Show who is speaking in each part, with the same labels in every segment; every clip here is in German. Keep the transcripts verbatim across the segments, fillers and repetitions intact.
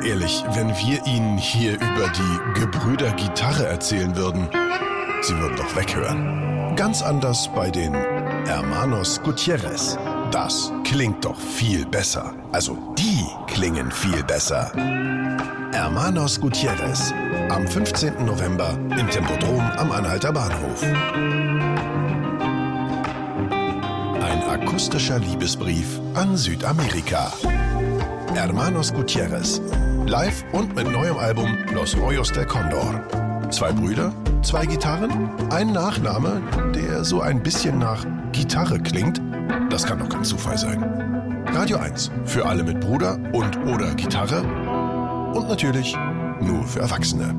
Speaker 1: Mal ehrlich, wenn wir Ihnen hier über die Gebrüder Gitarre erzählen würden, Sie würden doch weghören. Ganz anders bei den Hermanos Gutierrez. Das klingt doch viel besser. Also die klingen viel besser. Hermanos Gutierrez. Am fünfzehnten November im Tempodrom am Anhalter Bahnhof. Ein akustischer Liebesbrief an Südamerika. Hermanos Gutierrez. Live und mit neuem Album Los Rollos del Condor. Zwei Brüder, zwei Gitarren, ein Nachname, der so ein bisschen nach Gitarre klingt. Das kann doch kein Zufall sein. Radio eins. Für alle mit Bruder und oder Gitarre. Und natürlich nur für Erwachsene.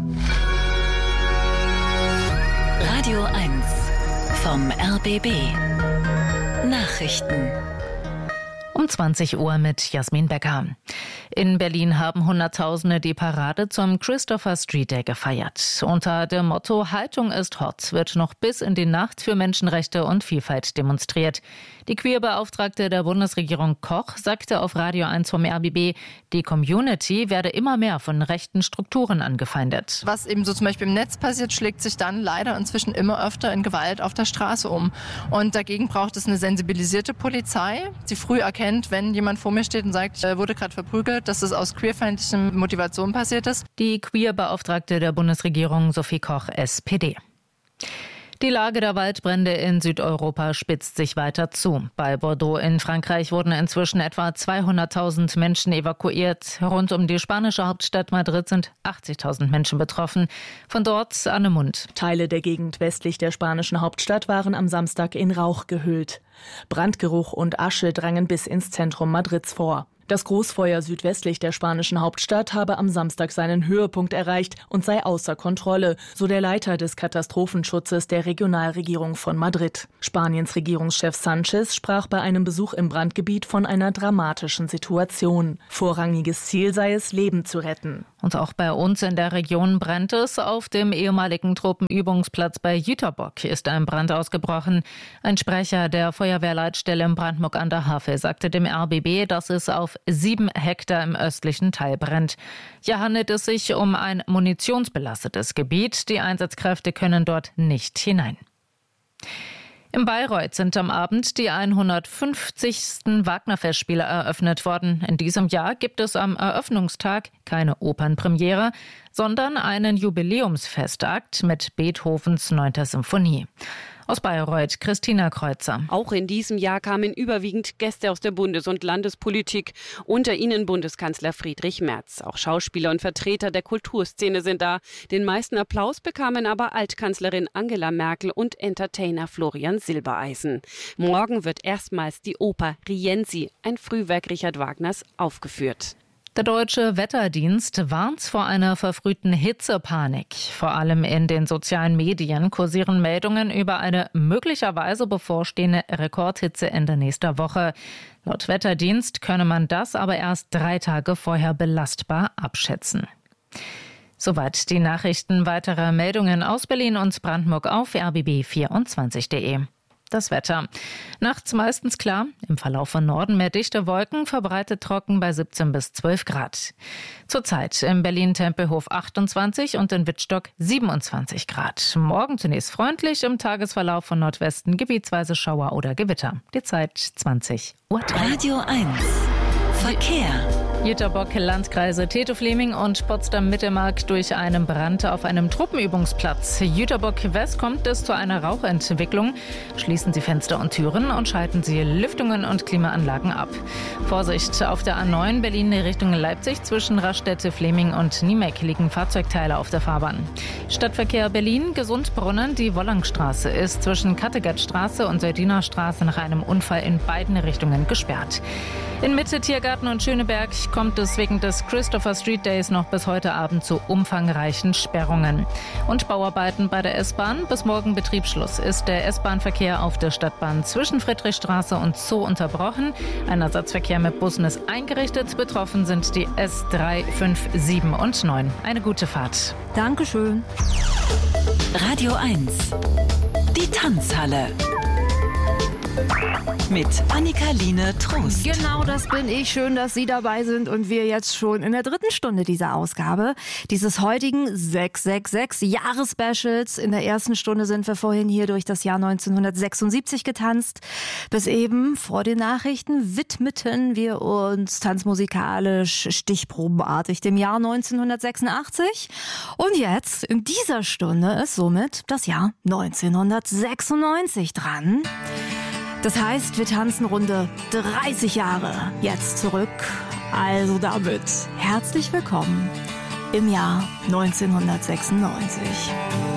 Speaker 2: Radio eins vom R B B. Nachrichten. Um zwanzig Uhr mit Jasmin Becker. In Berlin haben Hunderttausende die Parade zum Christopher Street Day gefeiert. Unter dem Motto Haltung ist Hot wird noch bis in die Nacht für Menschenrechte und Vielfalt demonstriert. Die Queer-Beauftragte der Bundesregierung Koch sagte auf Radio eins vom R B B, die Community werde immer mehr von rechten Strukturen angefeindet.
Speaker 3: Was eben so zum Beispiel im Netz passiert, schlägt sich dann leider inzwischen immer öfter in Gewalt auf der Straße um. Und dagegen braucht es eine sensibilisierte Polizei, die früh erkennt, wenn jemand vor mir steht und sagt, er wurde gerade verprügelt, dass es aus queerfeindlichen Motivationen passiert ist.
Speaker 2: Die Queer-Beauftragte der Bundesregierung Sophie Koch, S P D. Die Lage der Waldbrände in Südeuropa spitzt sich weiter zu. Bei Bordeaux in Frankreich wurden inzwischen etwa zweihunderttausend Menschen evakuiert. Rund um die spanische Hauptstadt Madrid sind achtzigtausend Menschen betroffen. Von dort Anne Mund.
Speaker 4: Teile der Gegend westlich der spanischen Hauptstadt waren am Samstag in Rauch gehüllt. Brandgeruch und Asche drangen bis ins Zentrum Madrids vor. Das Großfeuer südwestlich der spanischen Hauptstadt habe am Samstag seinen Höhepunkt erreicht und sei außer Kontrolle, so der Leiter des Katastrophenschutzes der Regionalregierung von Madrid. Spaniens Regierungschef Sánchez sprach bei einem Besuch im Brandgebiet von einer dramatischen Situation. Vorrangiges Ziel sei es, Leben zu retten.
Speaker 2: Und auch bei uns in der Region brennt es. Auf dem ehemaligen Truppenübungsplatz bei Jüterbock ist ein Brand ausgebrochen. Ein Sprecher der Feuerwehrleitstelle im Brandmuck an der Havel sagte dem R B B, dass es auf sieben Hektar im östlichen Teil brennt. Hier handelt es sich um ein munitionsbelastetes Gebiet. Die Einsatzkräfte können dort nicht hinein. In Bayreuth sind am Abend die hundertfünfzigsten Wagner-Festspiele eröffnet worden. In diesem Jahr gibt es am Eröffnungstag keine Opernpremiere, sondern einen Jubiläumsfestakt mit Beethovens neunter Symphonie. Aus Bayreuth, Christina Kreuzer.
Speaker 5: Auch in diesem Jahr kamen überwiegend Gäste aus der Bundes- und Landespolitik, unter ihnen Bundeskanzler Friedrich Merz. Auch Schauspieler und Vertreter der Kulturszene sind da. Den meisten Applaus bekamen aber Altkanzlerin Angela Merkel und Entertainer Florian Silbereisen. Morgen wird erstmals die Oper Rienzi, ein Frühwerk Richard Wagners, aufgeführt.
Speaker 2: Der Deutsche Wetterdienst warnt vor einer verfrühten Hitzepanik. Vor allem in den sozialen Medien kursieren Meldungen über eine möglicherweise bevorstehende Rekordhitze Ende nächster Woche. Laut Wetterdienst könne man das aber erst drei Tage vorher belastbar abschätzen. Soweit die Nachrichten. Weitere Meldungen aus Berlin und Brandenburg auf r b b vierundzwanzig punkt de. Das Wetter. Nachts meistens klar, im Verlauf von Norden mehr dichte Wolken, verbreitet trocken bei siebzehn bis zwölf Grad. Zurzeit in Berlin-Tempelhof achtundzwanzig und in Wittstock siebenundzwanzig Grad. Morgen zunächst freundlich, im Tagesverlauf von Nordwesten gebietsweise Schauer oder Gewitter. Die Zeit zwanzig Uhr. Radio eins. Verkehr. Jüterbock, Landkreise Teto-Fleming und Potsdam-Mittelmark durch einen Brand auf einem Truppenübungsplatz. Jüterbock-West kommt es zu einer Rauchentwicklung. Schließen Sie Fenster und Türen und schalten Sie Lüftungen und Klimaanlagen ab. Vorsicht, auf der A neun Berlin Richtung Leipzig zwischen Raststätte, Fleming und Niemek liegen Fahrzeugteile auf der Fahrbahn. Stadtverkehr Berlin, Gesundbrunnen, die Wollangstraße ist zwischen Kattegatstraße und Seudinerstraße nach einem Unfall in beiden Richtungen gesperrt. In Mitte, Tiergarten und Schöneberg kommt es wegen des Christopher Street Days noch bis heute Abend zu umfangreichen Sperrungen. Und Bauarbeiten bei der S-Bahn. Bis morgen Betriebsschluss ist der S-Bahn-Verkehr auf der Stadtbahn zwischen Friedrichstraße und Zoo unterbrochen. Ein Ersatzverkehr mit Bussen ist eingerichtet. Betroffen sind die S drei, fünf, sieben und neun. Eine gute Fahrt.
Speaker 4: Dankeschön.
Speaker 2: Radio eins. Die Tanzhalle.
Speaker 6: Mit Annika-Line Trost.
Speaker 7: Genau, das bin ich. Schön, dass Sie dabei sind und wir jetzt schon in der dritten Stunde dieser Ausgabe dieses heutigen sechs sechs sechs Jahresspecials. In der ersten Stunde sind wir vorhin hier durch das Jahr neunzehnhundertsechsundsiebzig getanzt. Bis eben vor den Nachrichten widmeten wir uns tanzmusikalisch stichprobenartig dem Jahr neunzehnhundertsechsundachtzig. Und jetzt, in dieser Stunde, ist somit das Jahr neunzehnhundertsechsundneunzig dran. Das heißt, wir tanzen runde dreißig Jahre jetzt zurück. Also damit herzlich willkommen im Jahr neunzehnhundertsechsundneunzig.